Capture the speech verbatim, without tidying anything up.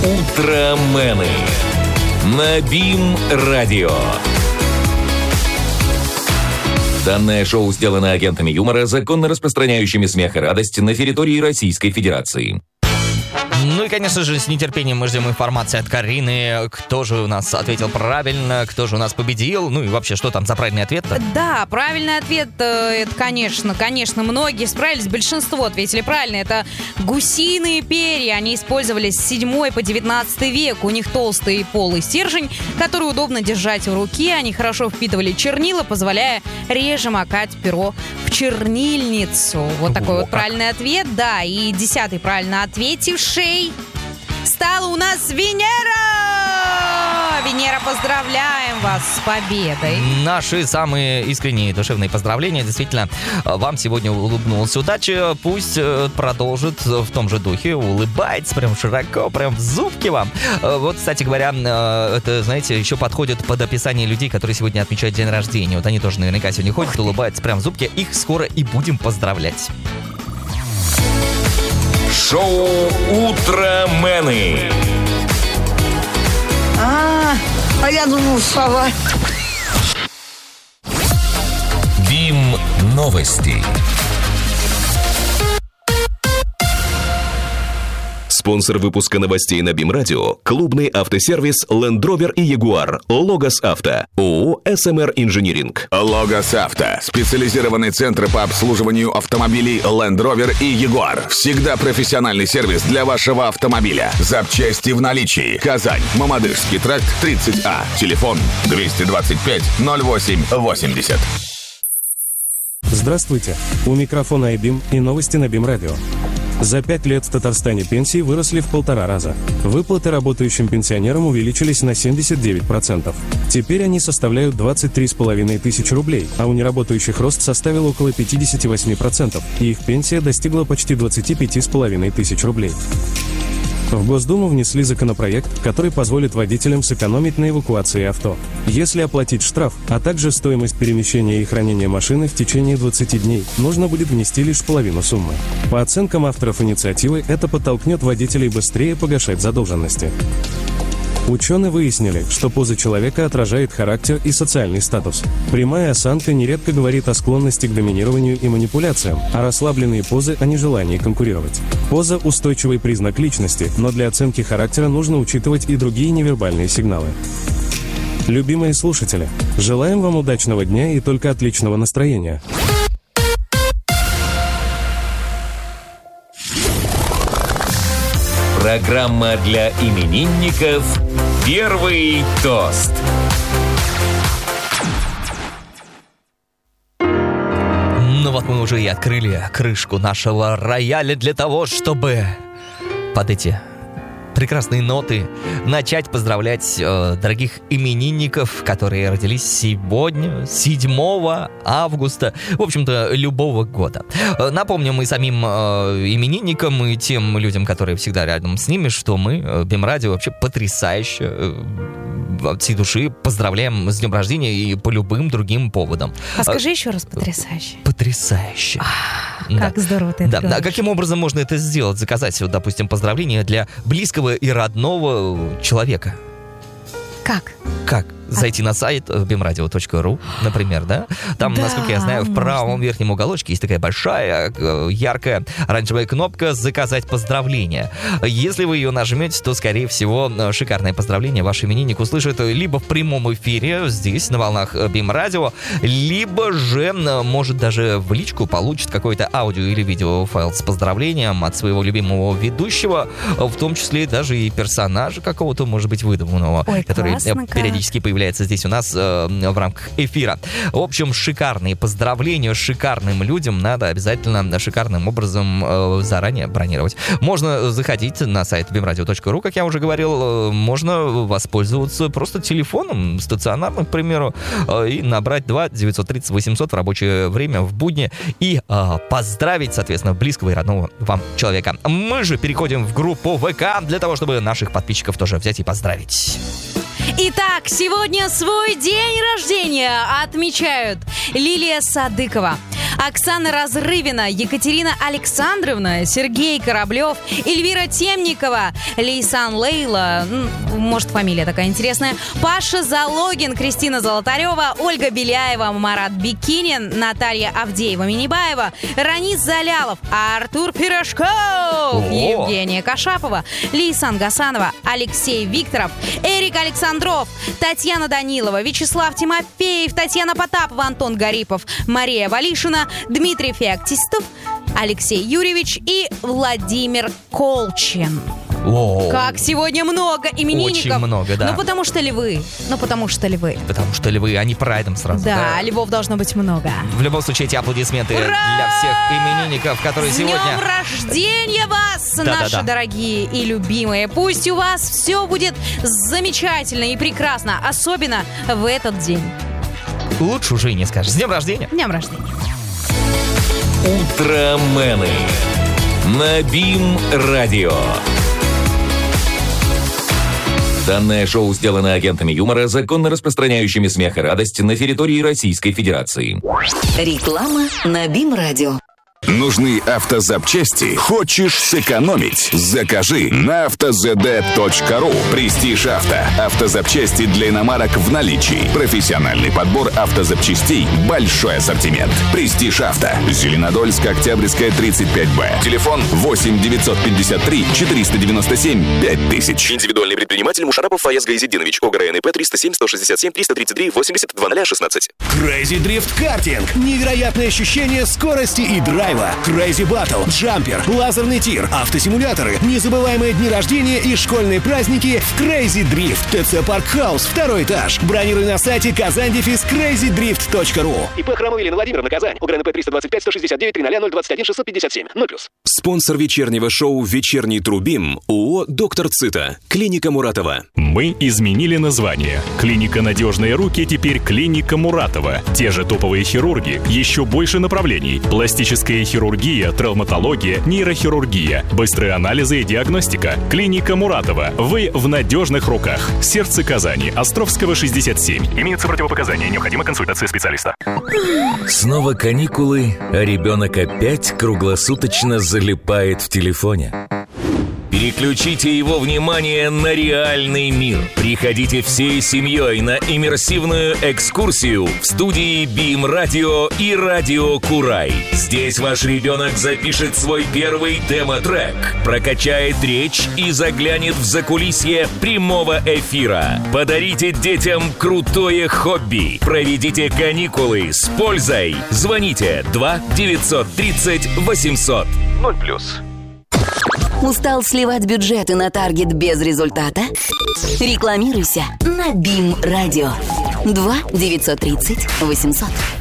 Утромены на БИМ-радио. Данное шоу сделано агентами юмора, законно распространяющими смех и радость на территории Российской Федерации. Ну и, конечно же, с нетерпением мы ждем информации от Карины. Кто же у нас ответил правильно, кто же у нас победил, ну и вообще, что там за правильный ответ-то? Да, правильный ответ, это, конечно, конечно, многие справились, большинство ответили правильно. Это гусиные перья, они использовались с седьмого по девятнадцатый век. У них толстый полый стержень, который удобно держать в руке. Они хорошо впитывали чернила, позволяя реже макать перо в чернильницу. Вот такой вот правильный ответ, да. И десятый правильно ответивший стала у нас Венера! Венера, поздравляем вас с победой! Наши самые искренние душевные поздравления. Действительно, вам сегодня улыбнулась удача. Пусть продолжит в том же духе. Улыбается прям широко, прям в зубки вам. Вот, кстати говоря, это, знаете, еще подходит под описание людей, которые сегодня отмечают день рождения. Вот они тоже наверняка сегодня ходят, улыбаются прям в зубки. Их скоро и будем поздравлять. Шоу «Утромены». А, а я думал, сова. БИМ-новости. Спонсор выпуска новостей на БИМ-радио – клубный автосервис Land Rover и Jaguar. Логос Авто. ООО эс эм эр Инжиниринг. Логос Авто. Специализированный центр по обслуживанию автомобилей Land Rover и Jaguar. Всегда профессиональный сервис для вашего автомобиля. Запчасти в наличии. Казань. Мамадышский тракт тридцать А. Телефон двести двадцать пять ноль восемь восемьдесят. Здравствуйте. У микрофона айбим и новости на БИМ-радио. За пять лет в Татарстане пенсии выросли в полтора раза. Выплаты работающим пенсионерам увеличились на семьдесят девять процентов. Теперь они составляют двадцать три с половиной тысячи рублей, а у неработающих рост составил около пятьдесят восемь процентов, и их пенсия достигла почти двадцать пять с половиной тысяч рублей. В Госдуму внесли законопроект, который позволит водителям сэкономить на эвакуации авто. Если оплатить штраф, а также стоимость перемещения и хранения машины в течение двадцати дней, нужно будет внести лишь половину суммы. По оценкам авторов инициативы, это подтолкнет водителей быстрее погашать задолженности. Ученые выяснили, что поза человека отражает характер и социальный статус. Прямая осанка нередко говорит о склонности к доминированию и манипуляциям, а расслабленные позы о нежелании конкурировать. Поза – устойчивый признак личности, но для оценки характера нужно учитывать и другие невербальные сигналы. Любимые слушатели, желаем вам удачного дня и только отличного настроения. Программа для именинников «Первый тост». Ну вот мы уже и открыли крышку нашего рояля для того, чтобы под эти прекрасные ноты начать поздравлять э, дорогих именинников, которые родились сегодня, седьмого августа, в общем-то, любого года. Э, напомним мы самим э, именинникам и тем людям, которые всегда рядом с ними, что мы, э, БИМ-радио, вообще потрясающе э, от всей души поздравляем с днем рождения и по любым другим поводам. А скажи э, еще раз потрясающе. Потрясающе. А, да. Как здорово ты это да. говоришь. А каким образом можно это сделать? Заказать, вот, допустим, поздравления для близкого и родного человека. Как? Как? Зайти а... на сайт бим радио точка ру, например, да? Там, да, насколько я знаю, в правом можно. Верхнем уголочке есть такая большая, яркая оранжевая кнопка «Заказать поздравление». Если вы ее нажмете, то, скорее всего, шикарное поздравление ваш именинник услышит либо в прямом эфире здесь, на волнах БИМ-радио, либо же, может, даже в личку получит какой-то аудио или видеофайл с поздравлением от своего любимого ведущего, в том числе даже и персонажа какого-то, может быть, выдуманного, Ой, который классненько. периодически появляется здесь у нас э, в рамках эфира. В общем, шикарные поздравления шикарным людям надо обязательно шикарным образом э, заранее бронировать. Можно заходить на сайт бим радио точка ру, как я уже говорил, э, можно воспользоваться просто телефоном стационарным, к примеру, э, и набрать два девятьсот тридцать восемьсот в рабочее время в будни и э, поздравить, соответственно, близкого и родного вам человека. Мы же переходим в группу ВК для того, чтобы наших подписчиков тоже взять и поздравить. Итак, сегодня свой день рождения отмечают Лилия Садыкова, Оксана Разрывина, Екатерина Александровна, Сергей Кораблев, Эльвира Темникова, Лейсан Лейла, может, фамилия такая интересная, Паша Залогин, Кристина Золотарева, Ольга Беляева, Марат Бикинин, Наталья Авдеева-Минибаева, Ранис Залялов, Артур Пирожков, О! Евгения Кашапова, Лейсан Гасанова, Алексей Викторов, Эрик Александров, Татьяна Данилова, Вячеслав Тимофеев, Татьяна Потапова, Антон Гарипов, Мария Валишина, Дмитрий Феоктистов, Алексей Юрьевич и Владимир Колчин. О, как сегодня много именинников. Очень много, да. Ну, потому что львы. Ну, потому что львы. Потому что львы, они прайдом сразу. Да, да, львов должно быть много. В любом случае, эти аплодисменты Ура! для всех именинников, которые С сегодня... днем рождения вас, Да, наши да, да. дорогие и любимые. Пусть у вас все будет замечательно и прекрасно, особенно в этот день. Лучше уже и не скажешь. С днем рождения. Днем рождения. Утромены на БИМ-радио. Данное шоу сделано агентами юмора, законно распространяющими смех и радость на территории Российской Федерации. Реклама на БИМ-радио. Нужны автозапчасти? Хочешь сэкономить? Закажи на автозд точка ру. Престиж Авто. Автозапчасти для иномарок в наличии. Профессиональный подбор автозапчастей. Большой ассортимент. Престиж Авто. Зеленодольск, Октябрьская, тридцать пять бэ. Телефон восемь девятьсот пятьдесят три четыреста девяносто семь пять тысяч. Индивидуальный предприниматель Мушарапов Фаяз Гаизетдинович. ОГРНП триста семь сто шестьдесят семь триста тридцать три восемьдесят два ноль шестнадцать. Crazy Drift Karting. Невероятное ощущение скорости и драйва. Crazy Battle, джампер, лазерный тир, автосимуляторы, незабываемые дни рождения и школьные праздники в Crazy Drift. ТЦ Парк Хаус, второй этаж. Бронируй на сайте казань дефис крейзи дрифт точка ру. ИП Храмова Елена Владимировна, Казань. ОГРНП триста двадцать пять сто шестьдесят девять три ноль ноль двадцать один шестьсот пятьдесят семь. ноль плюс. Спонсор вечернего шоу «Вечерний Трубим» ООО «Доктор Цита». Клиника Муратова. Мы изменили название. Клиника «Надежные руки» теперь клиника Муратова. Те же топовые хирурги, еще больше направлений. Пластическая хирургия, травматология, нейрохирургия, быстрые анализы и диагностика. Клиника Муратова. Вы в надежных руках. Сердце Казани. Островского, шестьдесят семь. Имеются противопоказания. Необходима консультация специалиста. Снова каникулы, а ребенок опять круглосуточно залипает в телефоне. Переключите его внимание на реальный мир. Приходите всей семьей на иммерсивную экскурсию в студии БИМ-радио и Радио Курай. Здесь ваш ребенок запишет свой первый демо-трек, прокачает речь и заглянет в закулисье прямого эфира. Подарите детям крутое хобби. Проведите каникулы с пользой. Звоните два девятьсот тридцать восемьсот. ноль плюс. Устал сливать бюджеты на таргет без результата? Рекламируйся на БИМ-радио. два девятьсот тридцать восемьсот.